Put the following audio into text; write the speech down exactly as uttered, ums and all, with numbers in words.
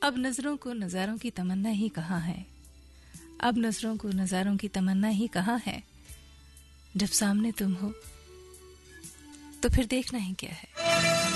अब नजरों को नजारों की तमन्ना ही कहाँ है, अब नजरों को नजारों की तमन्ना ही कहाँ है, जब सामने तुम हो तो फिर देखना ही क्या है।